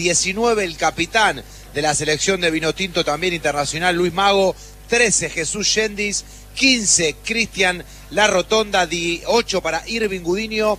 19 el capitán de la selección de Vinotinto también internacional, Luis Mago. 13 Jesús Yendis. 15 Cristian La Rotonda. 18 para Irving Gudiño.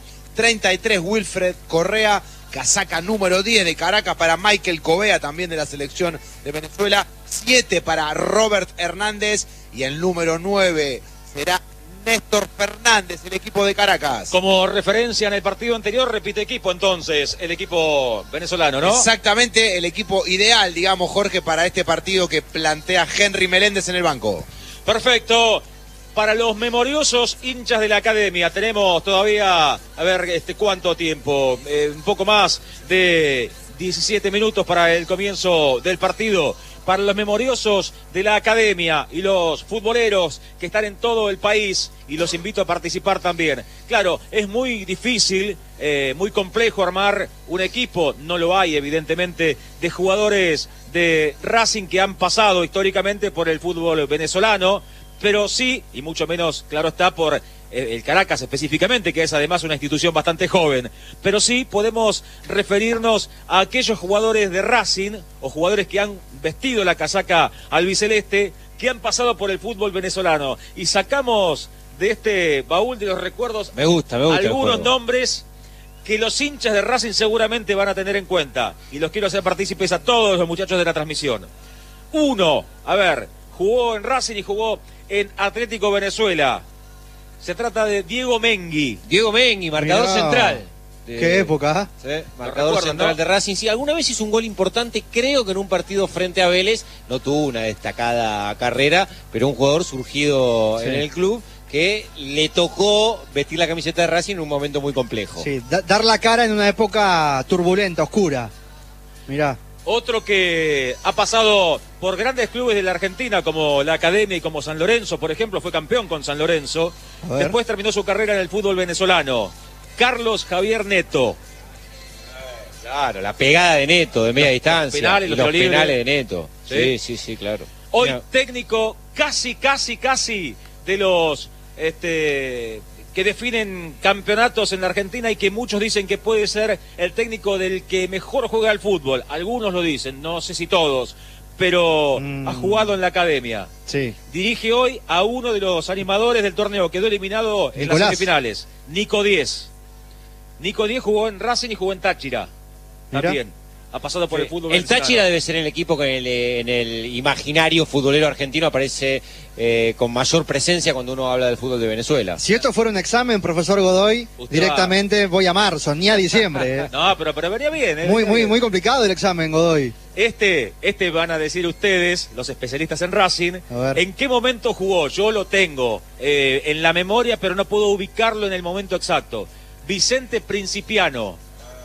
33 Wilfred Correa. Casaca número 10 de Caracas para Michael Covea, también de la selección de Venezuela. 7 para Robert Hernández. Y el número 9 será Néstor Fernández, el equipo de Caracas. Como referencia en el partido anterior, repite equipo entonces, el equipo venezolano, ¿no? Exactamente, el equipo ideal, digamos, Jorge, para este partido que plantea Henry Meléndez en el banco. Perfecto. Para los memoriosos hinchas de la academia, tenemos todavía, a ver, ¿cuánto tiempo? Un poco más de 17 minutos para el comienzo del partido. Para los memoriosos de la academia y los futboleros que están en todo el país, y los invito a participar también. Claro, es muy difícil, muy complejo armar un equipo, no lo hay evidentemente, de jugadores de Racing que han pasado históricamente por el fútbol venezolano, pero sí, y mucho menos, claro está, por el Caracas específicamente, que es además una institución bastante joven. Pero sí podemos referirnos a aquellos jugadores de Racing, o jugadores que han vestido la casaca albiceleste, que han pasado por el fútbol venezolano. Y sacamos de este baúl de los recuerdos me gusta algunos nombres que los hinchas de Racing seguramente van a tener en cuenta. Y los quiero hacer partícipes a todos los muchachos de la transmisión. Uno, a ver, jugó en Racing y jugó en Atlético Venezuela. Se trata de Diego Mengui. Diego Mengui, marcador central. Qué época. Sí, marcador central, ¿no?, de Racing. Sí, alguna vez hizo un gol importante, creo que en un partido frente a Vélez. No tuvo una destacada carrera, pero un jugador surgido en el club que le tocó vestir la camiseta de Racing en un momento muy complejo. Sí, dar la cara en una época turbulenta, oscura. Mirá. Otro que ha pasado por grandes clubes de la Argentina, como la Academia y como San Lorenzo, por ejemplo, fue campeón con San Lorenzo. Después terminó su carrera en el fútbol venezolano. Carlos Javier Neto. Claro, la pegada de Neto de media distancia. Los penales de Neto. Sí, claro. Hoy técnico casi de los que definen campeonatos en la Argentina, y que muchos dicen que puede ser el técnico del que mejor juega al fútbol. Algunos lo dicen, no sé si todos, pero ha jugado en la academia. Sí. Dirige hoy a uno de los animadores del torneo, quedó eliminado en las semifinales, Nico Díez. Nico Díez jugó en Racing y jugó en Táchira. También. Ha pasado por el fútbol venezolano. El Táchira debe ser el equipo que en el imaginario futbolero argentino aparece con mayor presencia cuando uno habla del fútbol de Venezuela. Si esto fuera un examen, profesor Godoy, directamente voy a marzo, ni a diciembre. No, pero venía bien. Muy complicado el examen, Godoy. Este van a decir ustedes, los especialistas en Racing, ¿en qué momento jugó? Yo lo tengo en la memoria, pero no puedo ubicarlo en el momento exacto. Vicente Principiano.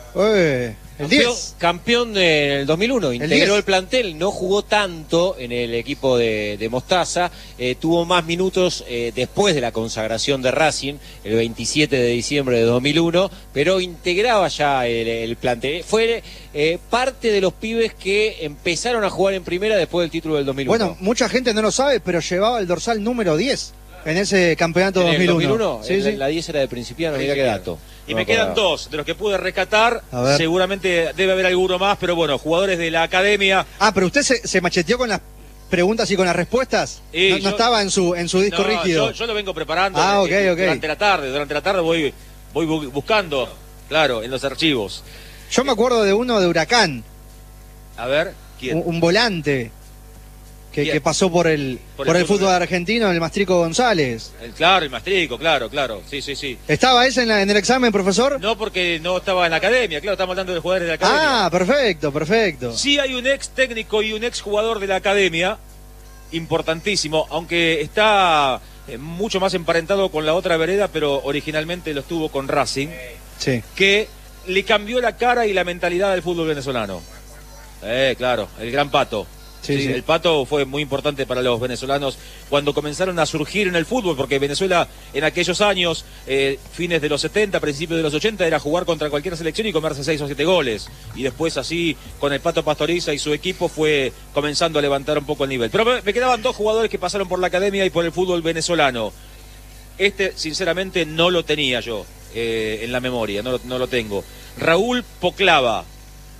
Campeón del 2001, integró el plantel, no jugó tanto en el equipo de Mostaza, tuvo más minutos después de la consagración de Racing, el 27 de diciembre de 2001, pero integraba ya el plantel. Fue parte de los pibes que empezaron a jugar en primera después del título del 2001. Bueno, mucha gente no lo sabe, pero llevaba el dorsal número 10 en ese campeonato 2001. Sí. La 10 era de Principiano, mira qué dato. Y me quedan dos de los que pude rescatar. Seguramente debe haber alguno más, pero bueno, jugadores de la academia. Pero usted se macheteó con las preguntas y con las respuestas. No estaba en su disco rígido. Yo lo vengo preparando durante la tarde voy buscando, claro, en los archivos. Yo me acuerdo de uno de Huracán. A ver, ¿quién? Un volante que pasó por el fútbol argentino, el Mastrico González. El Mastrico, claro. Sí. ¿Estaba ese en el examen, profesor? No, porque no estaba en la academia, claro, estamos hablando de jugadores de la academia. Perfecto. Sí hay un ex técnico y un ex jugador de la academia, importantísimo, aunque está mucho más emparentado con la otra vereda, pero originalmente lo estuvo con Racing, que le cambió la cara y la mentalidad del fútbol venezolano. Claro, el gran Pato. Sí. El Pato fue muy importante para los venezolanos cuando comenzaron a surgir en el fútbol, porque Venezuela en aquellos años, fines de los 70, principios de los 80, era jugar contra cualquier selección y comerse 6 o 7 goles. Y después así, con el Pato Pastoriza y su equipo, fue comenzando a levantar un poco el nivel. Pero me quedaban dos jugadores que pasaron por la academia y por el fútbol venezolano. Sinceramente, no lo tenía yo en la memoria, no lo tengo. Raúl Poclava.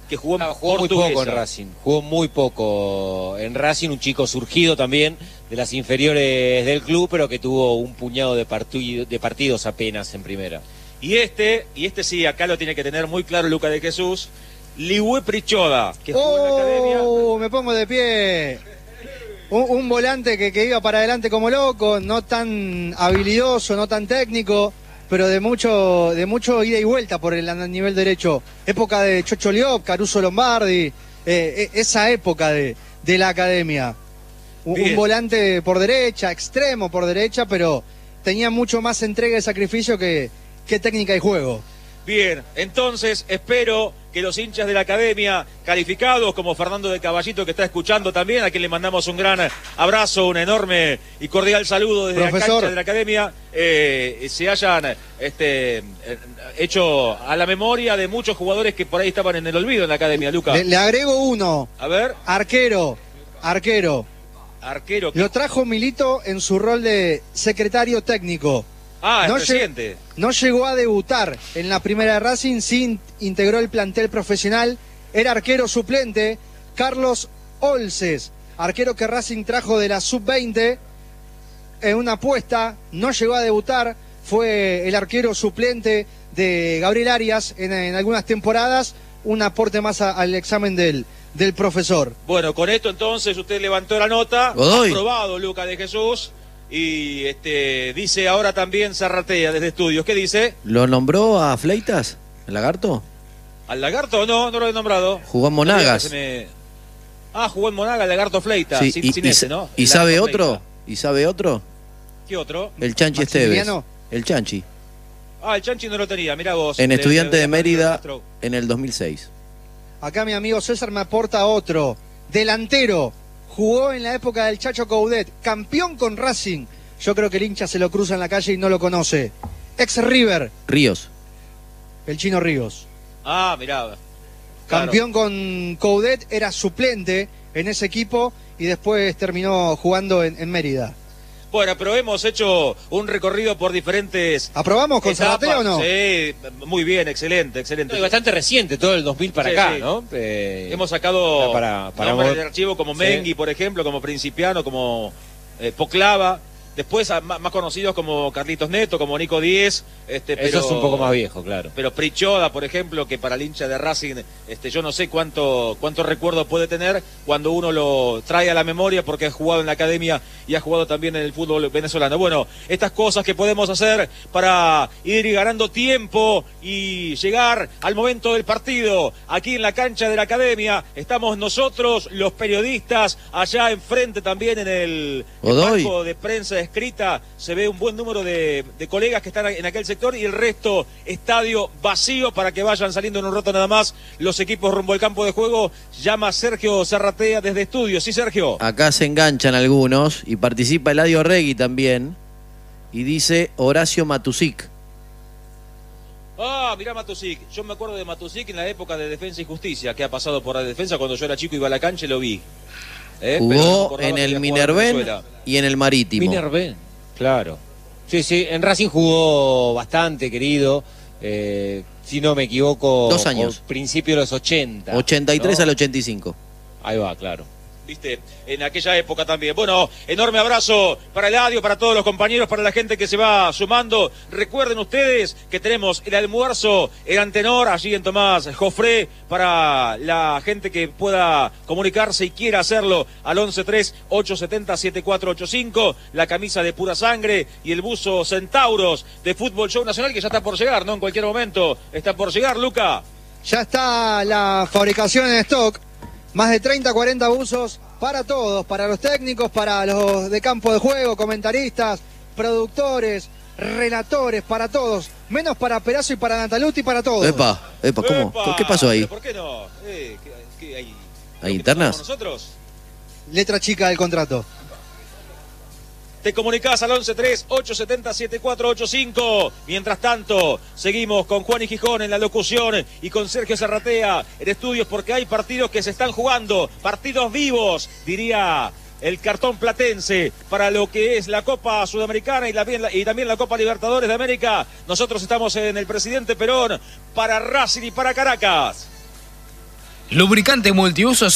que jugó muy poco en Racing. Jugó muy poco en Racing, un chico surgido también de las inferiores del club, pero que tuvo un puñado de partidos apenas en primera. Y este sí, acá lo tiene que tener muy claro Lucas de Jesús. Ligüe Prichoda, que jugó en la academia. Me pongo de pie. Un volante que iba para adelante como loco, no tan habilidoso, no tan técnico, pero de mucho ida y vuelta por el nivel derecho. Época de Chocho Liop, Caruso Lombardi, esa época de la academia. Un volante por derecha, extremo por derecha, pero tenía mucho más entrega y sacrificio que técnica y juego. Bien, entonces espero que los hinchas de la academia, calificados como Fernando de Caballito, que está escuchando también, a quien le mandamos un gran abrazo, un enorme y cordial saludo desde la cancha de la academia, se hayan hecho a la memoria de muchos jugadores que por ahí estaban en el olvido en la academia, Lucas. Le agrego uno. A ver. Arquero. ¿Qué? Lo trajo Milito en su rol de secretario técnico. No reciente. No llegó a debutar en la primera de Racing, sí integró el plantel profesional. Era arquero suplente, Carlos Olces, arquero que Racing trajo de la sub-20 en una apuesta. No llegó a debutar, fue el arquero suplente de Gabriel Arias en algunas temporadas. Un aporte más al examen del profesor. Bueno, con esto entonces usted levantó la nota. Aprobado Lucas de Jesús. Y dice ahora también Zarratea desde Estudios. ¿Qué dice? ¿Lo nombró a Fleitas, el Lagarto? ¿Al Lagarto? No lo he nombrado. Jugó en Monagas. Jugó en Monagas, el Lagarto Fleitas. Sí, sin ese, ¿no? ¿Y sabe otro? ¿Y sabe otro? ¿Qué otro? El Chanchi Esteves. El Chanchi. El Chanchi no lo tenía, mirá vos. En Estudiante de Mérida en el 2006. Acá mi amigo César me aporta otro. Delantero. Jugó en la época del Chacho Coudet, campeón con Racing. Yo creo que el hincha se lo cruza en la calle y no lo conoce. Ex River. Ríos. El Chino Ríos. Mirá. Campeón con Coudet, era suplente en ese equipo y después terminó jugando en Mérida. Bueno, pero hemos hecho un recorrido por diferentes... ¿Aprobamos con Zarratea o no? Sí, muy bien, excelente. Es bastante reciente, todo el 2000 para acá, sí. ¿No? Hemos sacado para el archivo como Mengui, por ejemplo, como Principiano, como Poclava. Después más conocidos como Carlitos Neto, como Nico Díez. Eso es un poco más viejo, claro. Pero Prichoda, por ejemplo, que para el hincha de Racing, yo no sé cuánto recuerdo puede tener cuando uno lo trae a la memoria porque ha jugado en la academia y ha jugado también en el fútbol venezolano. Bueno, estas cosas que podemos hacer para ir ganando tiempo y llegar al momento del partido. Aquí en la cancha de la academia estamos nosotros, los periodistas, allá enfrente también en el banco de prensa escrita, se ve un buen número de colegas que están en aquel sector y el resto estadio vacío para que vayan saliendo en un rato nada más los equipos rumbo al campo de juego. Llama Sergio Zarratea desde Estudios. Sí, Sergio. Acá se enganchan algunos y participa Eladio Regui también y dice Horacio Matusic. Mirá Matusic. Yo me acuerdo de Matusic en la época de Defensa y Justicia, que ha pasado por la defensa cuando yo era chico, iba a la cancha y lo vi. Jugó en el Minerven y en el Marítimo. Minerven, claro. Sí, en Racing jugó bastante, querido. Si no me equivoco, 2 años. Principio de los 80. 83 al 85. Ahí va, claro. Viste, en aquella época también. Bueno, enorme abrazo para Eladio, para todos los compañeros, para la gente que se va sumando. Recuerden ustedes que tenemos el almuerzo, el Antenor, allí en Tomás Jofré, para la gente que pueda comunicarse y quiera hacerlo al 11-3-870-7485, la camisa de Pura Sangre y el buzo Centauros de Fútbol Show Nacional, que ya está por llegar, ¿no? En cualquier momento está por llegar, Luca. Ya está la fabricación en stock. Más de 30, 40 buzos para todos, para los técnicos, para los de campo de juego, comentaristas, productores, relatores, para todos. Menos para Perazo y para Nataluti, para todos. ¿Cómo? ¿Qué pasó ahí? ¿Por qué no? ¿Hay internas? ¿Nosotros? Letra chica del contrato. Te comunicás al 11-3-870-7485. Mientras tanto, seguimos con Juan y Gijón en la locución y con Sergio Zarratea en Estudios, porque hay partidos que se están jugando, partidos vivos, diría el cartón platense, para lo que es la Copa Sudamericana y también la Copa Libertadores de América. Nosotros estamos en el Presidente Perón para Racing y para Caracas. Lubricante multiuso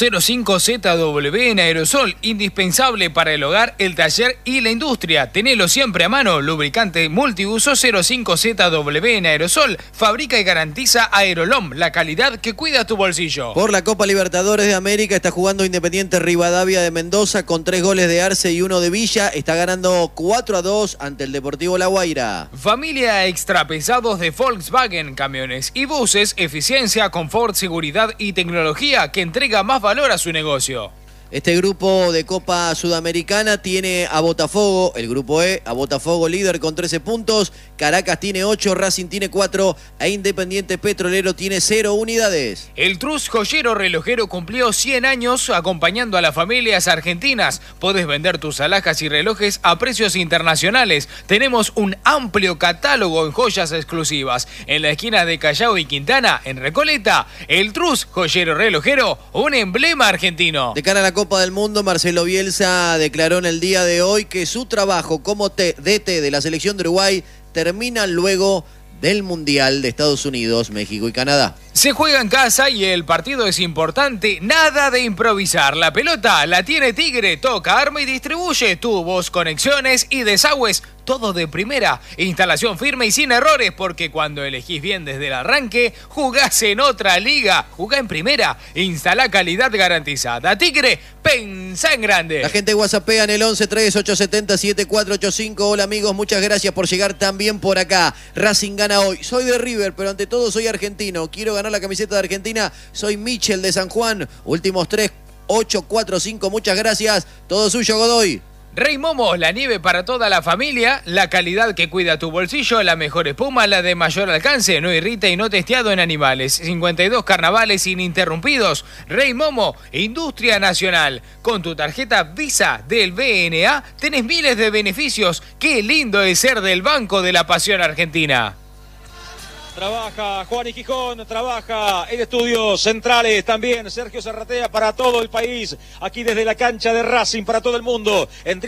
05ZW en aerosol, indispensable para el hogar, el taller y la industria. Tenelo siempre a mano. Lubricante multiuso 05ZW en aerosol. Fabrica y garantiza Aerolom, la calidad que cuida tu bolsillo. Por la Copa Libertadores de América está jugando Independiente Rivadavia de Mendoza con 3 goles de Arce y 1 de Villa. Está ganando 4-2 ante el Deportivo La Guaira. Familia extrapesados de Volkswagen, camiones y buses, eficiencia, confort, seguridad y tecnología que entrega más valor a su negocio. Este grupo de Copa Sudamericana tiene a Botafogo, el grupo E, a Botafogo líder con 13 puntos, Caracas tiene 8, Racing tiene 4 e Independiente Petrolero tiene 0 unidades. El Trus Joyero Relojero cumplió 100 años acompañando a las familias argentinas. Podés vender tus alhajas y relojes a precios internacionales. Tenemos un amplio catálogo en joyas exclusivas. En la esquina de Callao y Quintana, en Recoleta, el Trus Joyero Relojero, un emblema argentino. De cara a la Copa del Mundo, Marcelo Bielsa declaró en el día de hoy que su trabajo como DT de la selección de Uruguay termina luego del Mundial de Estados Unidos, México y Canadá. Se juega en casa y el partido es importante, nada de improvisar. La pelota la tiene Tigre, toca, arma y distribuye, tubos, conexiones y desagües, todo de primera. Instalación firme y sin errores, porque cuando elegís bien desde el arranque, jugás en otra liga, jugá en primera, instala calidad garantizada. Tigre, pensá en grande. La gente whatsappea en el 11-3870-7485. Hola amigos, muchas gracias por llegar también por acá. Racing gana hoy. Soy de River, pero ante todo soy argentino. Quiero ganar la camiseta de Argentina. Soy Michel de San Juan. Últimos 3, 8, 4, 5. Muchas gracias. Todo suyo, Godoy. Rey Momo, la nieve para toda la familia, la calidad que cuida tu bolsillo, la mejor espuma, la de mayor alcance, no irrita y no testeado en animales. 52 carnavales ininterrumpidos. Rey Momo, Industria Nacional. Con tu tarjeta Visa del BNA tenés miles de beneficios. Qué lindo es ser del Banco de la Pasión Argentina. Trabaja Juan y Gijón, trabaja en Estudios Centrales también Sergio Serratea para todo el país, aquí desde la cancha de Racing para todo el mundo, en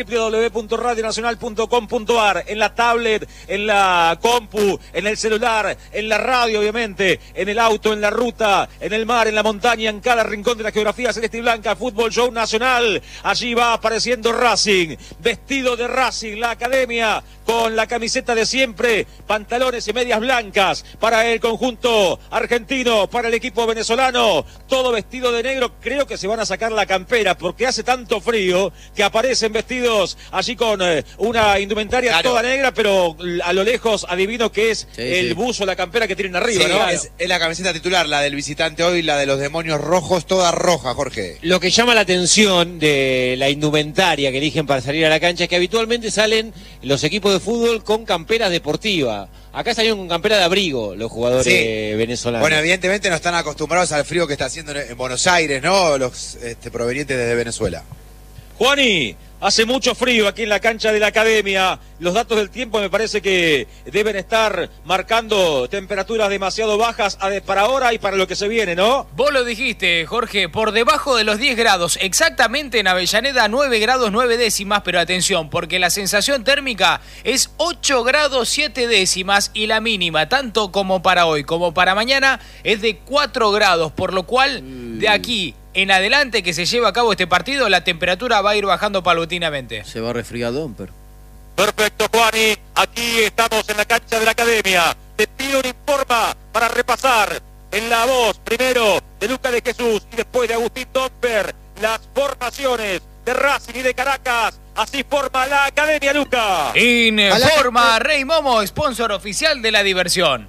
www.radionacional.com.ar, en la tablet, en la compu, en el celular, en la radio obviamente, en el auto, en la ruta, en el mar, en la montaña, en cada rincón de la geografía celeste y blanca. Fútbol Show Nacional, allí va apareciendo Racing, vestido de Racing, la academia, con la camiseta de siempre, pantalones y medias blancas, para el conjunto argentino, para el equipo venezolano, todo vestido de negro. Creo que se van a sacar la campera porque hace tanto frío que aparecen vestidos allí con una indumentaria toda negra, pero a lo lejos adivino que es el buzo, la campera que tienen arriba, ¿no? Es la camiseta titular, la del visitante hoy, la de los demonios rojos, toda roja, Jorge. Lo que llama la atención de la indumentaria que eligen para salir a la cancha es que habitualmente salen los equipos de fútbol con camperas deportivas. Acá salieron con campera de abrigo los jugadores venezolanos. Bueno, evidentemente no están acostumbrados al frío que está haciendo en Buenos Aires, ¿no? Los provenientes desde Venezuela. Juani, hace mucho frío aquí en la cancha de la academia. Los datos del tiempo me parece que deben estar marcando temperaturas demasiado bajas para ahora y para lo que se viene, ¿no? Vos lo dijiste, Jorge, por debajo de los 10 grados. Exactamente en Avellaneda 9 grados 9 décimas, pero atención, porque la sensación térmica es 8 grados 7 décimas y la mínima, tanto como para hoy como para mañana, es de 4 grados, por lo cual de aquí en adelante que se lleva a cabo este partido, la temperatura va a ir bajando paulatinamente. Se va resfriadón, pero... Perfecto, Juani. Aquí estamos en la cancha de la academia. Te pido un informa para repasar en la voz, primero, de Luca de Jesús y después de Agustín Tomper, las formaciones de Racing y de Caracas. Así forma la academia, Luca. Informa Rey Momo, sponsor oficial de la diversión.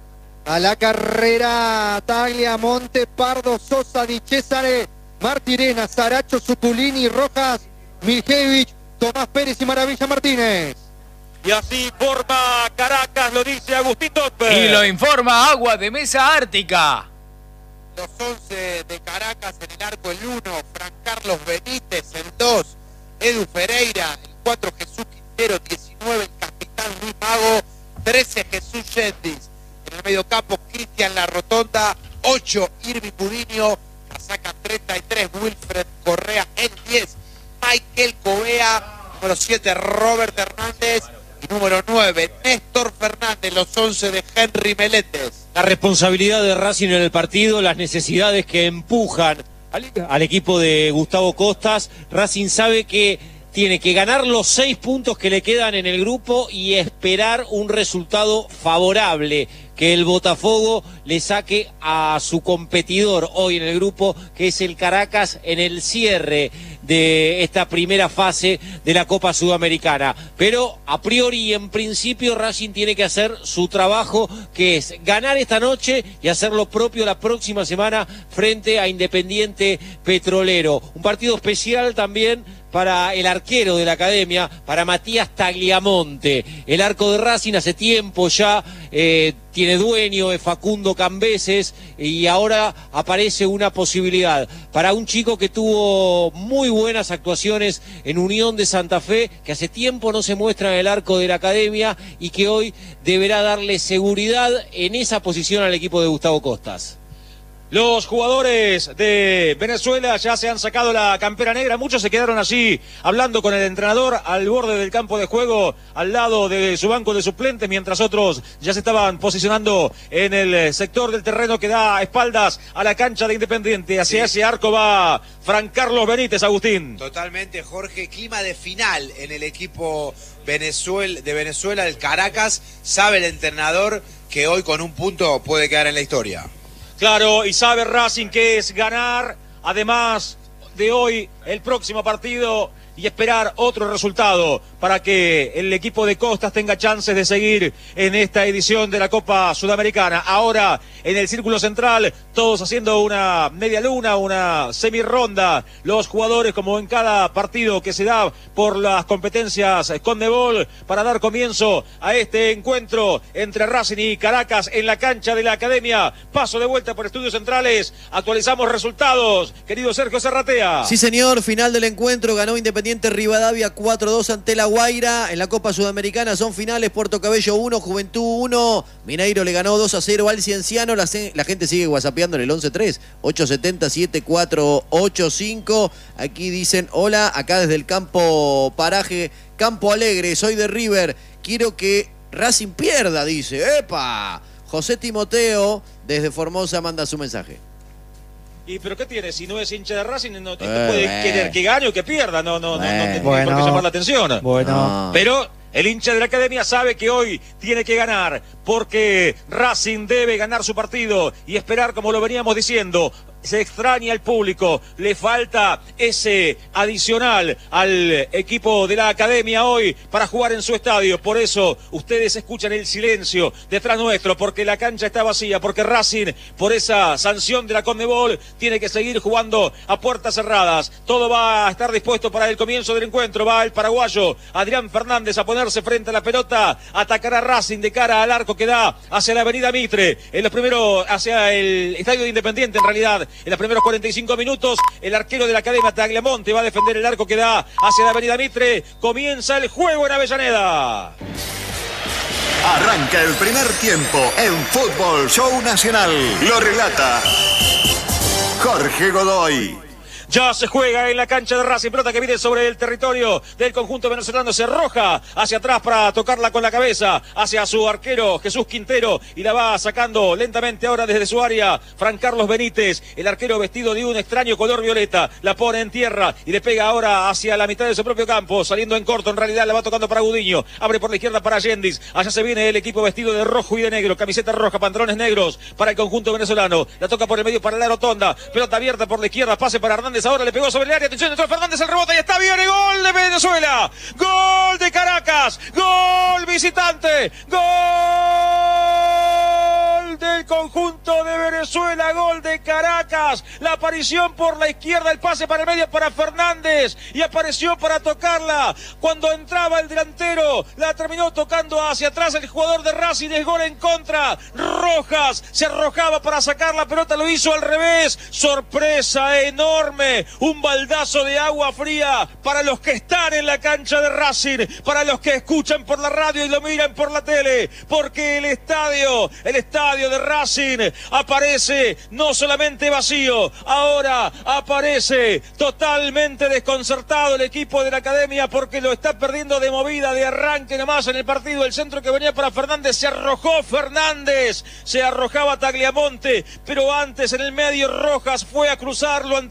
A la carrera, Taglia, Monte, Pardo, Sosa, Di Cesare, Martirena, Saracho, Suculini, Rojas, Miljevich, Tomás Pérez y Maravilla Martínez. Y así forma Caracas, lo dice Agustín Tomper. Y lo informa Agua de Mesa Ártica. Los 11 de Caracas en el arco, el 1, Fran Carlos Benítez, el 2, Edu Ferreira, el 4, Jesús Quintero, 19, el capitán Luis Mago, 13, Jesús Yendis. En el mediocampo, Cristian La Rotonda, 8, Irving Budiño, casaca 33, Wilfred Correa, el 10, Michael Covea, número 7, Robert Hernández, y número 9, Néstor Fernández, los 11 de Henry Meléndez. La responsabilidad de Racing en el partido, las necesidades que empujan al equipo de Gustavo Costas. Racing sabe que tiene que ganar los 6 puntos que le quedan en el grupo y esperar un resultado favorable, que el Botafogo le saque a su competidor hoy en el grupo, que es el Caracas, en el cierre de esta primera fase de la Copa Sudamericana. Pero a priori y en principio Racing tiene que hacer su trabajo, que es ganar esta noche y hacer lo propio la próxima semana frente a Independiente Petrolero. Un partido especial también para el arquero de la academia, para Matías Tagliamonte. El arco de Racing hace tiempo ya tiene dueño, es Facundo Cambeses, y ahora aparece una posibilidad para un chico que tuvo muy buenas actuaciones en Unión de Santa Fe, que hace tiempo no se muestra en el arco de la academia y que hoy deberá darle seguridad en esa posición al equipo de Gustavo Costas. Los jugadores de Venezuela ya se han sacado la campera negra, muchos se quedaron allí hablando con el entrenador al borde del campo de juego, al lado de su banco de suplentes, mientras otros ya se estaban posicionando en el sector del terreno que da espaldas a la cancha de Independiente. Hacia ese arco va Fran Carlos Benítez, Agustín. Totalmente, Jorge, clima de final en el equipo de Venezuela, el Caracas. Sabe el entrenador que hoy con un punto puede quedar en la historia. Claro, y sabe Racing que es ganar, además de hoy, el próximo partido, y esperar otro resultado para que el equipo de Costas tenga chances de seguir en esta edición de la Copa Sudamericana. Ahora, en el círculo central, todos haciendo una media luna, una semironda, los jugadores como en cada partido que se da por las competencias CONMEBOL, para dar comienzo a este encuentro entre Racing y Caracas en la cancha de la academia. Paso de vuelta por Estudios Centrales, actualizamos resultados, querido Sergio Serratea. Sí, señor, final del encuentro, ganó Independiente Rivadavia 4-2 ante La Guaira. En la Copa Sudamericana son finales: Puerto Cabello 1, Juventud 1. Mineiro le ganó 2-0 al Cienciano. La gente sigue whatsappeando en el 11-3 870-7485. Aquí dicen: hola, acá desde el campo Paraje, Campo Alegre, soy de River, quiero que Racing pierda, dice. ¡Epa! José Timoteo desde Formosa manda su mensaje. ¿Y pero qué tiene? Si no es hincha de Racing, no puede querer que gane o que pierda. No tiene por qué llamar la atención. Bueno. Pero el hincha de la academia sabe que hoy tiene que ganar, porque Racing debe ganar su partido y esperar, como lo veníamos diciendo. Se extraña al público, le falta ese adicional al equipo de la academia hoy para jugar en su estadio. Por eso ustedes escuchan el silencio detrás nuestro, porque la cancha está vacía, porque Racing, por esa sanción de la CONMEBOL, tiene que seguir jugando a puertas cerradas. Todo va a estar dispuesto para el comienzo del encuentro. Va el paraguayo Adrián Fernández a ponerse frente a la pelota, atacará Racing de cara al arco que da hacia la avenida Mitre, en los primeros, hacia el estadio de Independiente en realidad. En los primeros 45 minutos, el arquero de la academia Tagliamonte va a defender el arco que da hacia la avenida Mitre. Comienza el juego en Avellaneda. Arranca el primer tiempo en Fútbol Show Nacional. Lo relata Jorge Godoy. Ya se juega en la cancha de Racing, pelota que viene sobre el territorio del conjunto venezolano, se arroja hacia atrás para tocarla con la cabeza hacia su arquero Jesús Quintero, y la va sacando lentamente ahora desde su área Fran Carlos Benítez, el arquero vestido de un extraño color violeta, la pone en tierra y le pega ahora hacia la mitad de su propio campo, saliendo en corto, en realidad la va tocando para Gudiño, abre por la izquierda para Yendis, allá se viene el equipo vestido de rojo y de negro, camiseta roja, pantalones negros para el conjunto venezolano, la toca por el medio para la rotonda, pelota abierta por la izquierda, pase para Hernández, ahora le pegó sobre el área, atención, entró Fernández, el rebote y está bien, el gol de Venezuela, gol de Caracas, gol visitante, gol del conjunto de Venezuela, gol de Caracas, la aparición por la izquierda, el pase para el medio para Fernández, y apareció para tocarla, cuando entraba el delantero, la terminó tocando hacia atrás el jugador de Racing, es gol en contra, Rojas se arrojaba para sacar la pelota, lo hizo al revés, sorpresa enorme, un baldazo de agua fría para los que están en la cancha de Racing, para los que escuchan por la radio y lo miran por la tele, porque el estadio estadio de Racing aparece no solamente vacío, ahora aparece totalmente desconcertado el equipo de la Academia porque lo está perdiendo de movida, de arranque nomás en el partido. El centro que venía para Fernández, se arrojó Fernández, se arrojaba Tagliamonte, pero antes en el medio Rojas fue a cruzarlo